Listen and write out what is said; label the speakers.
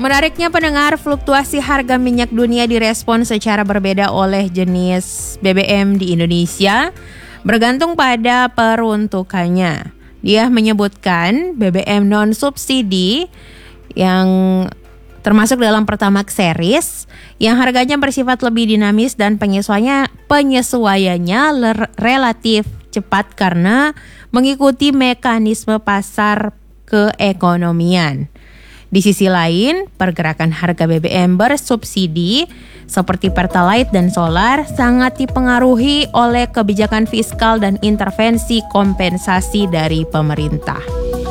Speaker 1: Menariknya pendengar, fluktuasi harga minyak dunia direspon secara berbeda oleh jenis BBM di Indonesia, bergantung pada peruntukannya. Dia menyebutkan BBM non-subsidi yang termasuk dalam Pertamax Series yang harganya bersifat lebih dinamis dan penyesuaiannya relatif cepat karena mengikuti mekanisme pasar keekonomian. Di sisi lain, pergerakan harga BBM bersubsidi seperti Pertalite dan solar sangat dipengaruhi oleh kebijakan fiskal dan intervensi kompensasi dari pemerintah.